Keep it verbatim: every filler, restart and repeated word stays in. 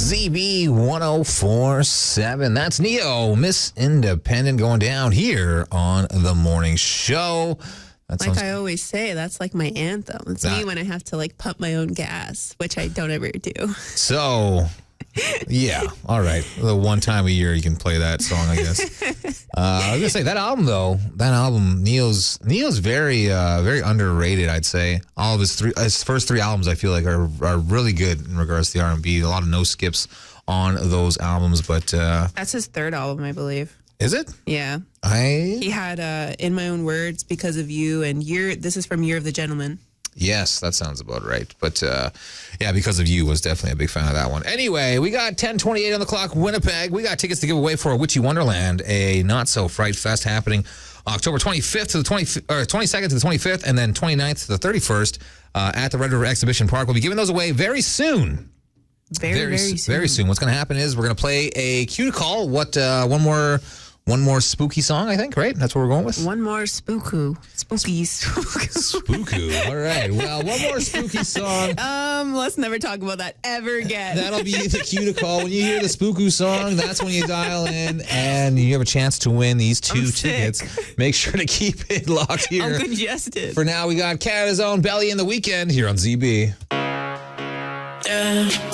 Z B one oh four point seven. That's Neo, Miss Independent, going down here on the morning show. That like sounds... I always say, that's like my anthem. It's that... me when I have to like pump my own gas, which I don't ever do. So, yeah, all right. The one time a year you can play that song, I guess. uh, I was gonna say that album though. That album, Neo's Neo's very, uh, very underrated. I'd say all of his three, his first three albums, I feel like are are really good in regards to the R and B. A lot of no skips on those albums, but uh, that's his third album, I believe. Is it? Yeah. I he had uh, In My Own Words, Because of You, and Year. This is from Year of the Gentleman. Yes, that sounds about right. But uh, yeah, Because of You was definitely a big fan of that one. Anyway, we got ten twenty-eight on the clock, Winnipeg. We got tickets to give away for a Witchy Wonderland, a Not So Fright Fest happening October twenty-fifth to the twenty or twenty-second to the twenty-fifth, and then twenty-ninth to the thirty-first uh, at the Red River Exhibition Park. We'll be giving those away very soon. Very, very, very soon. Very soon. What's going to happen is we're going to play a cue to call. What uh, one more. One more spooky song, I think, right? That's what we're going with? One more spookoo. Spooky. Spookoo. All right. Well, one more spooky song. Um, let's never talk about that ever again. That'll be the cue to call. When you hear the spookoo song, that's when you dial in and you have a chance to win these two tickets. Make sure to keep it locked here. I'm congested. For now, we got Canada's own Belly in the Weekend here on Z B. Yeah.